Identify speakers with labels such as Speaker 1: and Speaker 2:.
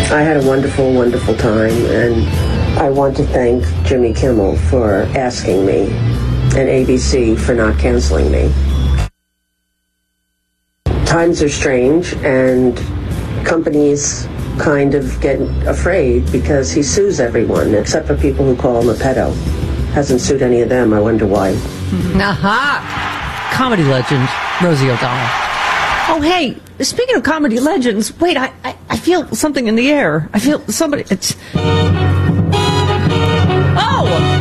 Speaker 1: I had a wonderful, wonderful time, and I want to thank Jimmy Kimmel for asking me and ABC for not canceling me. Times are strange, and companies kind of get afraid because he sues everyone except for people who call him a pedo. Hasn't sued any of them. I wonder why.
Speaker 2: Aha! Comedy legend Rosie O'Donnell. Oh, hey, speaking of comedy legends, wait, I feel something in the air. I feel somebody. Oh!